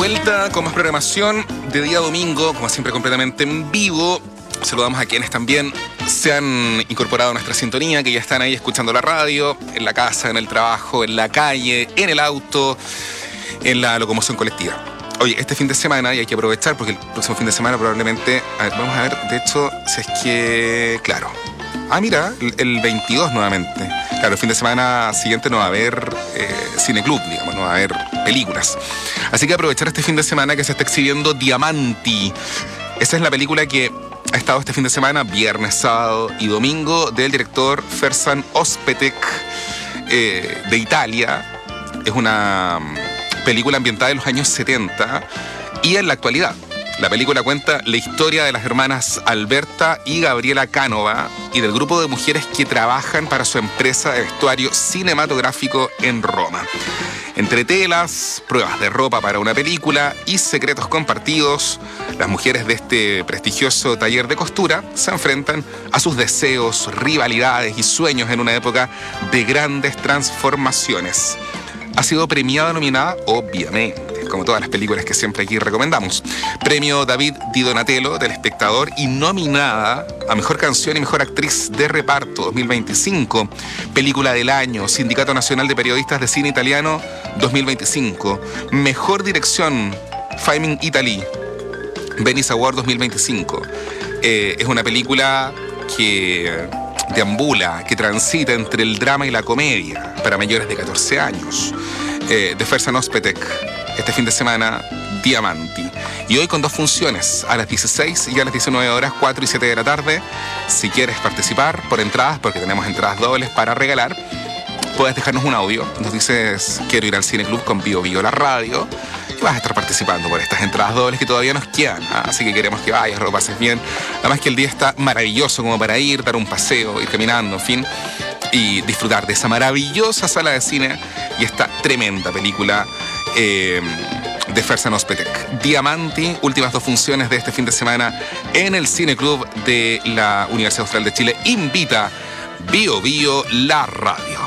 vuelta con más programación de día domingo, como siempre completamente en vivo. Saludamos a quienes también se han incorporado a nuestra sintonía, que ya están ahí escuchando la radio, en la casa, en el trabajo, en la calle, en el auto, en la locomoción colectiva. Oye, este fin de semana, y hay que aprovechar porque el próximo fin de semana probablemente, vamos a ver, de hecho, si es que, claro. Mira, el 22 nuevamente. Claro, el fin de semana siguiente no va a haber cineclub, digamos, no va a haber películas. Así que aprovechar este fin de semana que se está exhibiendo Diamanti. Esa es la película que ha estado este fin de semana, viernes, sábado y domingo, del director Ferzan Özpetek, de Italia. Es una película ambientada en los años 70 y en la actualidad. La película cuenta la historia de las hermanas Alberta y Gabriela Canova y del grupo de mujeres que trabajan para su empresa de vestuario cinematográfico en Roma. Entre telas, pruebas de ropa para una película y secretos compartidos, las mujeres de este prestigioso taller de costura se enfrentan a sus deseos, rivalidades y sueños en una época de grandes transformaciones. Ha sido premiada, nominada, obviamente, como todas las películas que siempre aquí recomendamos. Premio David Di Donatello del Espectador y nominada a Mejor Canción y Mejor Actriz de Reparto 2025. Película del Año, Sindicato Nacional de Periodistas de Cine Italiano 2025. Mejor Dirección, Filming Italy, Venice Award 2025. Es una película que deambula, que transita entre el drama y la comedia para mayores de 14 años. De Ferzan Özpetek. Este fin de semana, Diamanti. Y hoy con 2 funciones, a las 16 y a las 19 horas, 4 y 7 de la tarde. Si quieres participar por entradas, porque tenemos entradas dobles para regalar, puedes dejarnos un audio. Nos dices, quiero ir al cineclub con Bio Bio la radio. Y vas a estar participando por estas entradas dobles que todavía nos quedan. Así que queremos que vayas, lo pases bien. Además que el día está maravilloso como para ir, dar un paseo, ir caminando, en fin. Y disfrutar de esa maravillosa sala de cine y esta tremenda película de Ferzan Özpetek. Diamanti, últimas 2 funciones de este fin de semana en el Cineclub de la Universidad Austral de Chile. Invita Bio Bio la radio.